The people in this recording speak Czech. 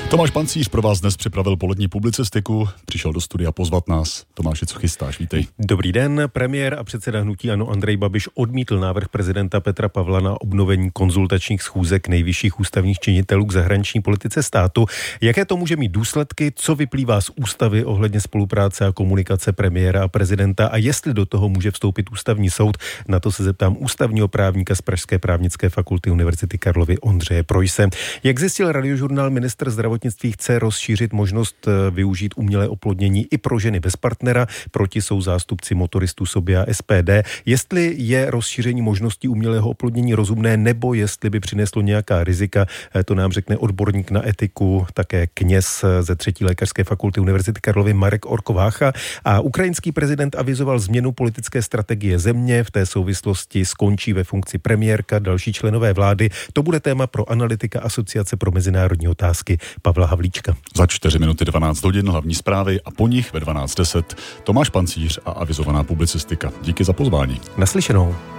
Tomáš Pancíř pro vás dnes připravil polední publicistiku, přišel do studia pozvat nás. Tomáši, co chystáš? Vítej. Dobrý den. Premiér a předseda hnutí ANO Andrej Babiš odmítl návrh prezidenta Petra Pavla na obnovení konzultačních schůzek nejvyšších ústavních činitelů k zahraniční politice státu. Jaké to může mít důsledky, co vyplývá z ústavy ohledně spolupráce a komunikace premiéra a prezidenta a jestli do toho může vstoupit ústavní soud? Na to se zeptám ústavního právníka z Pražské právnické fakulty Univerzity Karlovy Ondřeje Projse. Jak zjistil Radiožurnál, ministr zdravotnictví chce rozšířit možnost využít umělé oplodnění i pro ženy bez partnera. Proti jsou zástupci motoristů SOBI a SPD. Jestli je rozšíření možností umělého oplodnění rozumné, nebo jestli by přineslo nějaká rizika, to nám řekne odborník na etiku, také kněz ze 3. lékařské fakulty Univerzity Karlovy Marek Orkovácha. A ukrajinský prezident avizoval změnu politické strategie země. V té souvislosti skončí ve funkci premiérka, další členové vlády. To bude téma pro analytika Asociace pro mezinárodní otázky Pavla Havlíčka. Za 4 minuty 12 hodin hlavní zprávy a po nich ve 12:10 Tomáš Pancíř a avizovaná publicistika. Díky za pozvání. Naslyšenou.